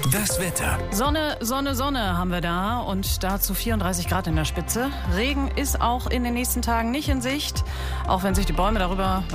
Das Wetter. Sonne, Sonne, Sonne haben wir da und dazu 34 Grad in der Spitze. Regen ist auch in den nächsten Tagen nicht in Sicht, auch wenn sich die Bäume darüber